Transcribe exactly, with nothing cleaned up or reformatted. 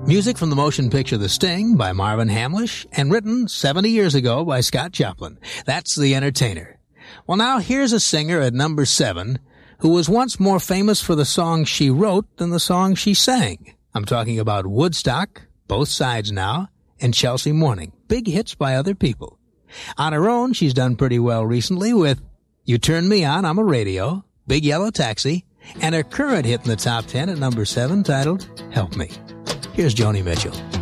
Music from the motion picture The Sting by Marvin Hamlish and written seventy years ago by Scott Joplin. That's The Entertainer. Well, now here's a singer at number seven who was once more famous for the songs she wrote than the songs she sang. I'm talking about Woodstock, Both Sides Now, and Chelsea Morning. Big hits by other people. On her own, she's done pretty well recently with You Turn Me On, I'm a Radio, Big Yellow Taxi, and her current hit in the top ten at number seven titled Help Me. Here's Joni Mitchell.